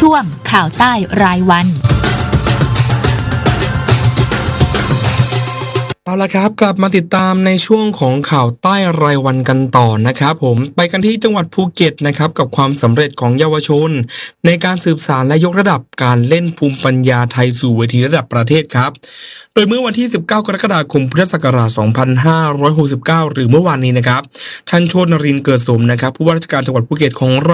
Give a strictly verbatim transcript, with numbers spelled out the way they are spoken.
ช่วงข่าวใต้รายวันเอาละครับกลับมาติดตามในช่วงของข่าวใต้รายวันกันต่อนะครับผมไปกันที่จังหวัดภูเก็ตนะครับกับความสำเร็จของเยาวชนในการสืบสานและยกระดับการเล่นภูมิปัญญาไทยสู่เวทีระดับประเทศครับโดยเมื่อวันที่สิบเก้ากรกฎาคมพุทธศักราชสองพันห้าร้อยหกสิบเก้าหรือเมื่อวานนี้นะครับท่านโชตินรินทร์เกิดสมนะครับผู้ว่าราชการจังหวัดภูเก็ตของเรา